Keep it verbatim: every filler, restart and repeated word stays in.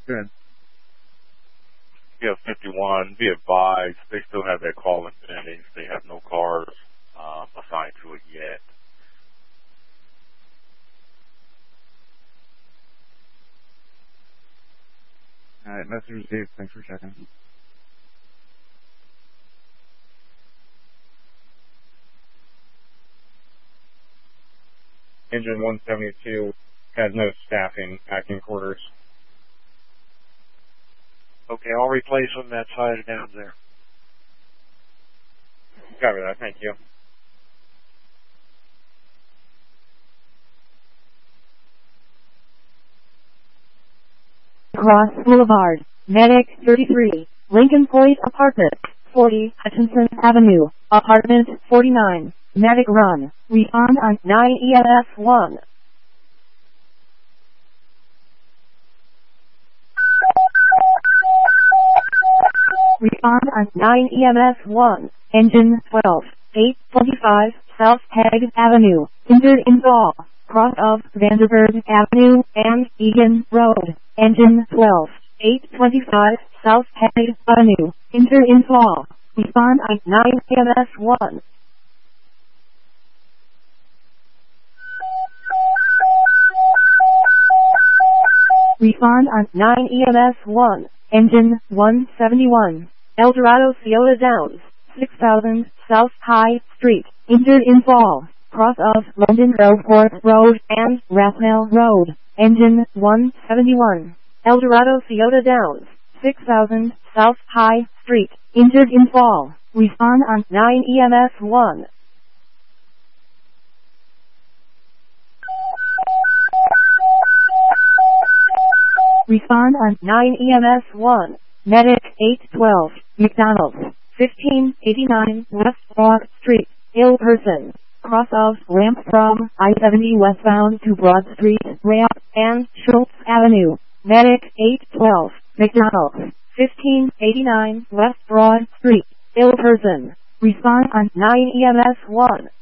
Good. P F fifty-one, be advised, they still have that call in pending. They have no cars uh, assigned to it yet. All right, message received. Thanks for checking. Engine one seventy-two has no staffing acting quarters. Okay, I'll replace them that side down there. Cover that, thank you. Cross Boulevard, Medic thirty-three, Lincoln Point Apartment, forty, Hutchinson Avenue, Apartment forty-nine, Medic Run, respond on nine E M S one. Respond on nine E M S one, engine twelve, eight twenty-five, South Hague Avenue, injured in fall, cross of Vanderburg Avenue and Egan Road, engine twelve, eight twenty-five, South Hague Avenue, injured in fall, respond on nine E M S one. Respond on nine E M S one, engine one seventy-one, El Dorado Ciota Downs, six thousand, South High Street, injured in fall, cross of London Groveport Road and Rathmell Road, engine one seventy-one, El Dorado Ciota Downs, six thousand, South High Street, injured in fall, respond on nine E M S one. Respond on nine E M S one, Medic eight twelve, McDonald's, fifteen eighty-nine West Broad Street, ill person, cross of ramp from I seventy westbound to Broad Street, ramp, and Schultz Avenue, Medic eight twelve, McDonald's, fifteen eighty-nine West Broad Street, ill person, respond on nine E M S one.